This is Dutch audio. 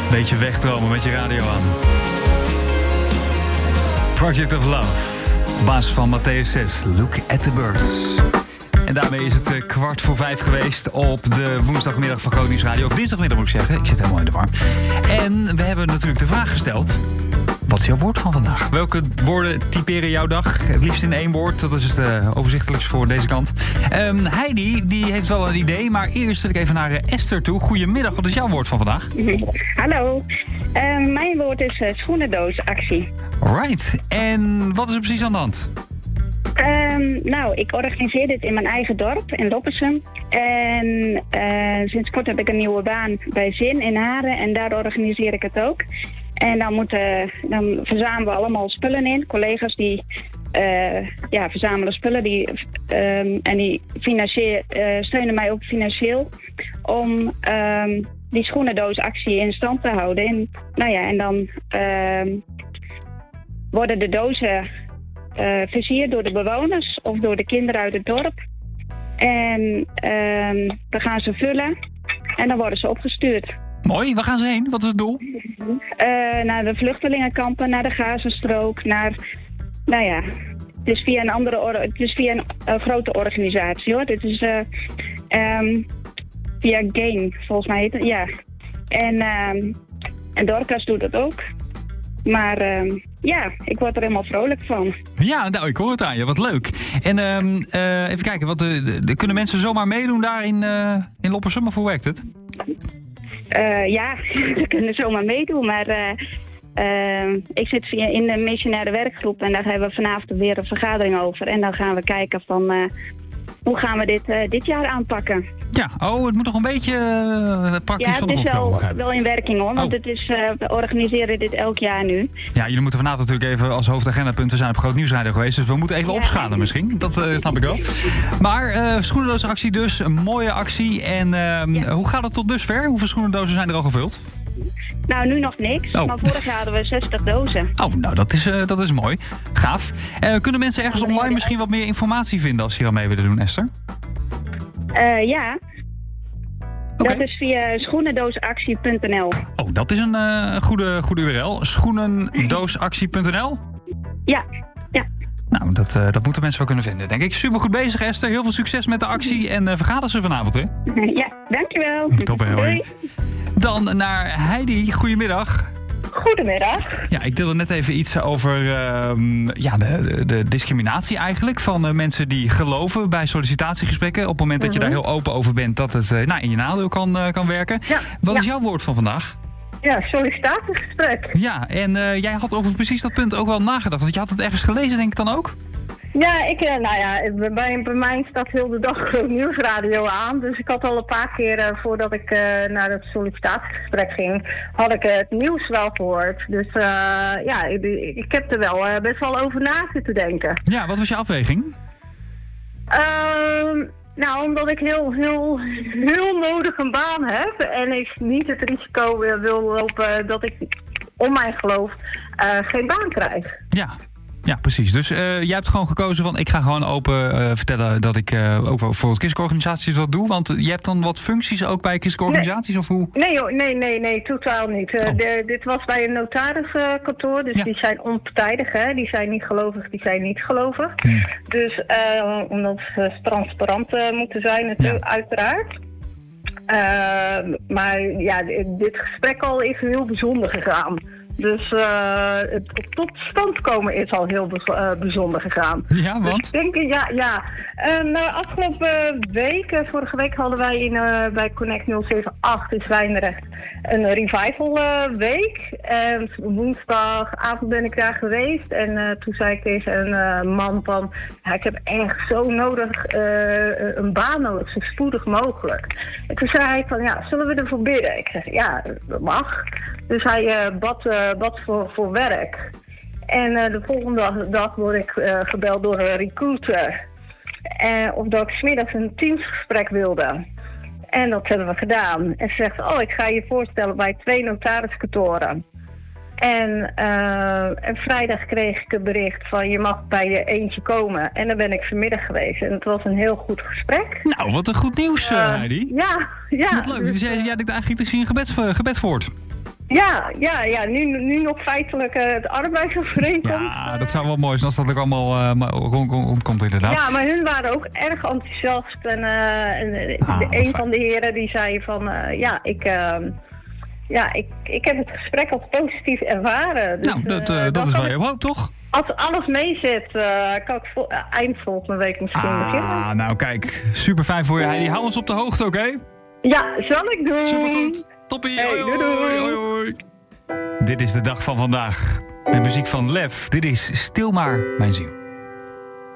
Beetje wegdromen met je radio aan. Project of Love. Op basis van Matthäus 6. Look at the birds. En daarmee is het 4:15 geweest op de woensdagmiddag van Groot Nieuws Radio. Of dinsdagmiddag moet ik zeggen. Ik zit helemaal in de war. En we hebben natuurlijk de vraag gesteld. Wat is jouw woord van vandaag? Welke woorden typeren jouw dag? Het liefst in 1 woord. Dat is het overzichtelijkst voor deze kant. Heidi, die heeft wel een idee. Maar eerst wil ik even naar Esther toe. Goedemiddag, wat is jouw woord van vandaag? Hallo. Mijn woord is schoenendoosactie. Alright. En wat is er precies aan de hand? Nou, ik organiseer dit in mijn eigen dorp, in Loppersum. En sinds kort heb ik een nieuwe baan bij Zin in Haren. En daar organiseer ik het ook. En dan verzamelen we allemaal spullen in. Collega's die verzamelen spullen en die steunen mij ook financieel om die schoenendoosactie in stand te houden. En dan worden de dozen versierd door de bewoners of door de kinderen uit het dorp. En dan gaan ze vullen en dan worden ze opgestuurd. Mooi, waar gaan ze heen? Wat is het doel? Naar de vluchtelingenkampen, naar de Gazastrook, het is via een grote organisatie hoor. Dit is via Gain, volgens mij heet het, ja. En Dorcas doet dat ook. Maar ik word er helemaal vrolijk van. Ja, nou, ik hoor het aan je. Wat leuk. En even kijken, kunnen mensen zomaar meedoen daar in Loppersum? Of hoe werkt het? Ze kunnen zomaar meedoen, maar ik zit in de missionaire werkgroep en daar hebben we vanavond weer een vergadering over. En dan gaan we kijken van hoe gaan we dit jaar aanpakken. Ja, het moet nog een beetje praktisch van de grond komen. Ja, het is wel in werking hoor, want we organiseren dit elk jaar nu. Ja, jullie moeten vanavond natuurlijk even als hoofdagendapunt, we zijn op Groot Nieuws Radio geweest, dus we moeten even opschalen misschien. Dat snap ik wel. Maar schoenendoosactie dus, een mooie actie. En hoe gaat het tot dusver? Hoeveel schoenendozen zijn er al gevuld? Nou, nu nog niks. Maar vorig jaar hadden we 60 dozen. Nou, dat is mooi. Gaaf. Kunnen mensen ergens online misschien wat meer informatie vinden als ze hier aan mee willen doen, Esther? Ja. Okay. Dat is via schoenendoosactie.nl. Dat is een goede URL. Schoenendoosactie.nl? Ja. Nou, dat moeten mensen wel kunnen vinden, denk ik. Super goed bezig, Esther. Heel veel succes met de actie. En vergaderen ze vanavond, hè? Ja, dankjewel. Top, hè, hoi. Dan naar Heidi. Goedemiddag. Goedemiddag. Ja, ik deelde net even iets over de discriminatie eigenlijk van mensen die geloven bij sollicitatiegesprekken. Op het moment dat je daar heel open over bent, dat het in je nadeel kan werken. Ja, Wat is jouw woord van vandaag? Ja, sollicitatiegesprek. Ja, en jij had over precies dat punt ook wel nagedacht. Want je had het ergens gelezen, denk ik dan ook? Ja, bij mij staat heel de dag Groot Nieuws Radio aan. Dus ik had al een paar keer voordat ik naar het sollicitatiegesprek ging, had ik het nieuws wel gehoord. Dus ik heb er wel best wel over na zitten denken. Ja, wat was je afweging? Omdat ik heel nodig een baan heb en ik niet het risico wil lopen dat ik om mijn geloof geen baan krijg. Ja, precies. Dus jij hebt gewoon gekozen van ik ga gewoon open vertellen dat ik ook wel voor christelijke organisaties wat doe. Want je hebt dan wat functies ook bij christelijke organisaties of hoe? Nee, totaal niet. Dit was bij een notariskantoor, dus die zijn onpartijdig. Hè? Die zijn niet gelovig, die zijn niet gelovig. Dus omdat ze transparant moeten zijn natuurlijk, uiteraard. Maar dit gesprek al is heel bijzonder gegaan. Dus het tot stand komen is al heel bijzonder gegaan. Ja, want? Dus ik denk, afgelopen week, vorige week hadden wij bij Connect 078 in Zwijndrecht een revival week. En woensdagavond ben ik daar geweest. En toen zei ik tegen een man van, ik heb echt zo nodig een baan nodig, zo spoedig mogelijk. En toen zei hij van, zullen we ervoor bidden? Ik zeg, ja, dat mag. Dus hij bad voor werk. En de volgende dag word ik gebeld door een recruiter. Of dat ik 's middags een teamsgesprek wilde. En dat hebben we gedaan. En ze zegt, ik ga je voorstellen bij 2 notariskantoren. En vrijdag kreeg ik een bericht van je mag bij je eentje komen. En dan ben ik vanmiddag geweest. En het was een heel goed gesprek. Nou, wat een goed nieuws, Heidi. Ja. Wat leuk. Dus jij denkt eigenlijk te zien een gebed voort. Ja, nu nog feitelijk het arbeidsovereenkomst. Ja, dat zou wel mooi zijn als dat ook allemaal rondkomt inderdaad. Ja, maar hun waren ook erg enthousiast. En een van de heren die zei van... ik heb het gesprek als positief ervaren. Dus, dat is wel heel hoog, toch? Als alles meezit, kan ik eind volgende week misschien beginnen. Nou kijk, super fijn voor je Heidi. Hou ons op de hoogte, oké? Ja, zal ik doen. Supergoed. Toppie. Hey, hoi, doei. hoi, hoi. Dit is de dag van vandaag. Met muziek van Lef. Dit is Stil maar, mijn ziel.